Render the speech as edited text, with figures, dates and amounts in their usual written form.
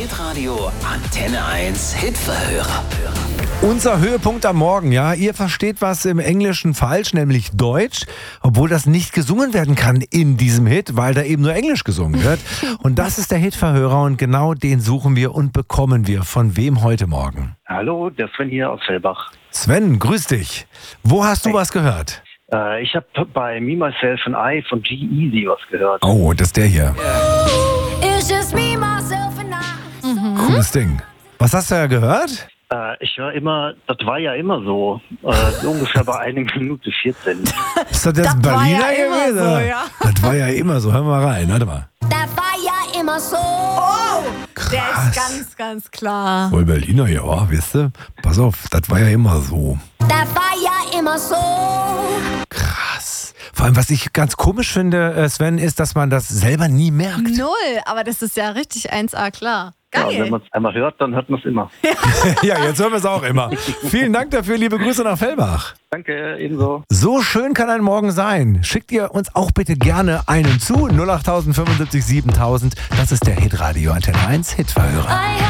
Hitradio Antenne 1 Hitverhörer. Unser Höhepunkt am Morgen, ja. Ihr versteht was im Englischen falsch, nämlich Deutsch, obwohl das nicht gesungen werden kann in diesem Hit, weil da eben nur Englisch gesungen wird. Und das ist der Hitverhörer und genau den suchen wir und bekommen wir. Von wem heute Morgen? Hallo, der Sven hier aus Fellbach. Sven, grüß dich. Wo hast du was gehört? Ich habe bei Me, Myself and I von G-Eazy was gehört. Oh, das ist der hier. It's just me, myself and I. Cooles Ding. Was hast du ja gehört? Ich höre immer, das war ja immer so, ungefähr bei 1 Minute 14. Ist das jetzt Das war Berliner ja immer gewesen? so, ja. Das war ja immer so. Hör mal rein, warte mal. Das war ja immer so. Der ist ganz, ganz klar. Voll Berliner, ja, wisst ihr? Pass auf, das war ja immer so. Das war ja immer so. Krass. Vor allem, was ich ganz komisch finde, Sven, ist, dass man das selber nie merkt. Null, aber das ist ja richtig 1A klar. Ja, und Geil. wenn man es einmal hört, dann hört man es immer. Ja, jetzt hören wir es auch immer. Vielen Dank dafür, liebe Grüße nach Fellbach. Danke, ebenso. So schön kann ein Morgen sein. Schickt ihr uns auch bitte gerne einen zu. 08000 75 7000. Das ist der Hitradio Antenne 1 Hitverhörer.